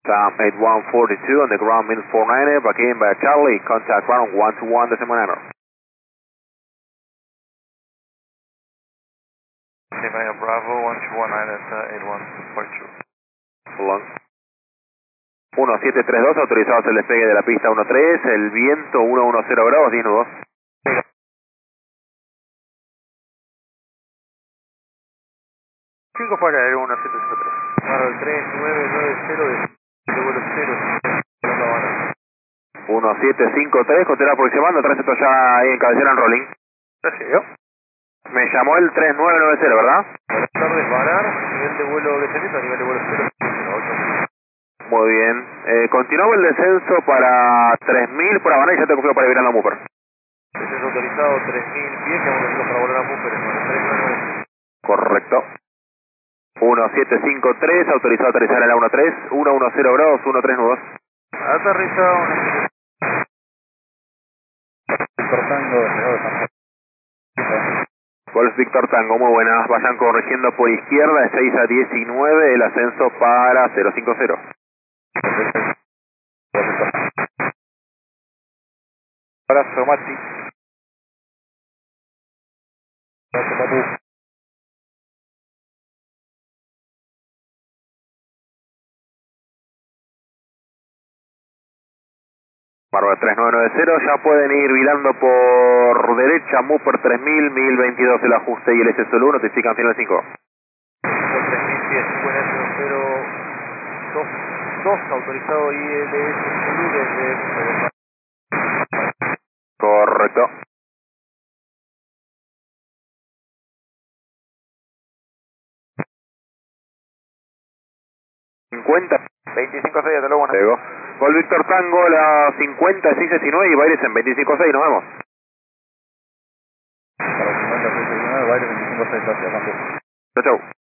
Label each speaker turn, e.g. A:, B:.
A: Tom 8142 on the ground minus 49, back in by Charlie, contact ground 121 decimal niner.
B: Bravo 121 at 8142.
A: Long. 1732, autorizados el despegue de la pista 13, el viento 110 grados, 10 nudos.
B: Cinco para el 1703. Para el 3990 de vuelo 0.
A: 1753, continúa aproximando, tránsito ya ahí en cabecera en rolling.
B: ¿Recibió?
A: Me llamó el 3990, ¿verdad?
B: Buenas tardes, Banar, nivel de vuelo descendiente, nivel de vuelo 0.
A: Muy bien. Continuamos el descenso para 3000 por Habana y ya te confío para Virano Mupper.
B: Descenso autorizado 3000 pies, que vamos a para volar a Mupper en 9399.
A: Correcto. 1753, autorizado a aterrizar en la 13, 110 grados, 13 nudos.
B: Aterrizado,
C: Víctor Tango, despegado de San Juan.
A: Golf Víctor Tango, muy buenas. Vayan corrigiendo por izquierda de 6 a 19 el ascenso para 050.
C: Abrazo, Mati. Abrazo, Papu.
A: Bárbaro 3990, ya pueden ir virando por derecha, Mupper 3000, 1022 el ajuste y el SSL1, notifican final 5.
B: 3000 pies, buenas 02, autorizado ILS desde...
A: Correcto. ¿50?
B: 25-6, hasta luego.
A: Luego. Gol Víctor Tango, la 50, 619 y Baires en 25-6, nos vemos.
C: Para 50, 69, baile 25, 6, gracias, Papu.
A: Chau, chau.